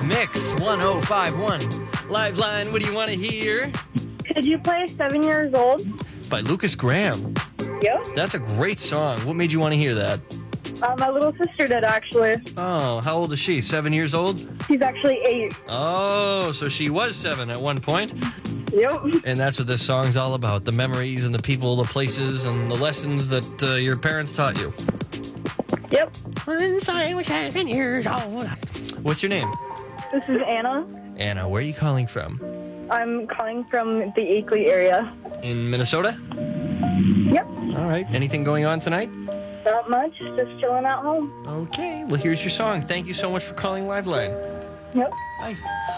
Mix 1051. Live line, what do you want to hear? Could you play 7 Years Old? By Lucas Graham. Yep. That's a great song. What made you want to hear that? My little sister did, actually. Oh, how old is she? 7 years old? She's actually 8. Oh, so she was 7 at one point. Yep. And that's what this song's all about. The memories and the people, the places, and the lessons that your parents taught you. Yep. Once I was 7 years old. What's your name? This is Anna. Anna, where are you calling from? I'm calling from the Akeley area. In Minnesota? Yep. All right. Anything going on tonight? Not much. Just chilling at home. Okay. Well, here's your song. Thank you so much for calling Liveline. Yep. Bye.